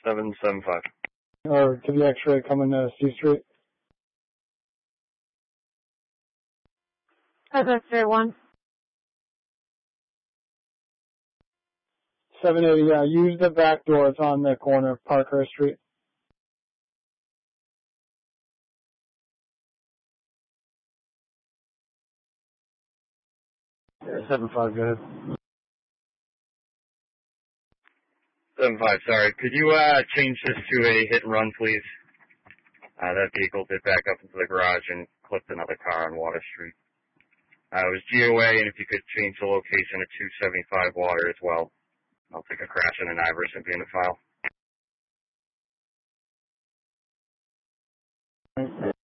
775. Or to the X-ray coming to C Street. 701. 780, yeah, use the back door. It's on the corner of Parker Street. Yeah, 75, go ahead. 75, sorry. Could you change this to a hit and run, please? That vehicle did back up into the garage and clipped another car on Water Street. It was GOA, and if you could change the location to 275 Water as well. I'll take a crash and an Iverson and be in the file.